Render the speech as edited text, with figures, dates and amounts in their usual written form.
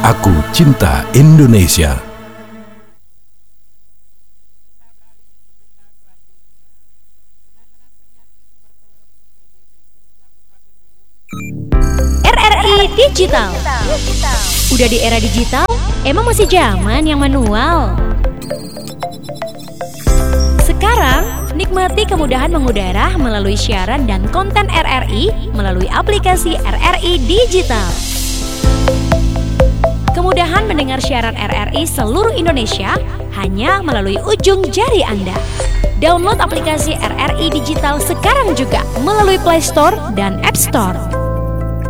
Aku cinta Indonesia. RRI Digital. Udah di era digital? Emang masih zaman yang manual? Sekarang, nikmati kemudahan mengudara melalui siaran dan konten RRI melalui aplikasi RRI Digital. Kemudahan mendengar siaran RRI seluruh Indonesia hanya melalui ujung jari Anda. Download aplikasi RRI Digital sekarang juga melalui Play Store dan App Store.